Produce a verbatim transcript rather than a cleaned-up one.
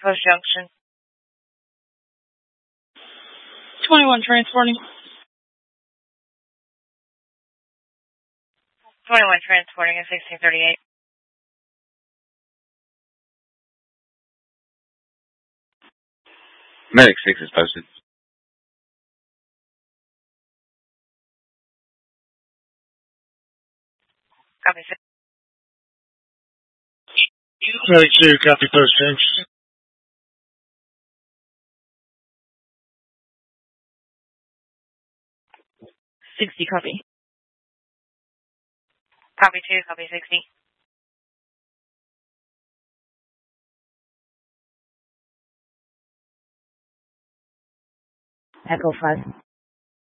Post Junction. twenty-one transporting. twenty-one transporting at sixteen thirty-eight. Medic six is posted. Copy six. Medic two, copy Post Junction. sixty, copy. Copy two, copy sixty. Echo five.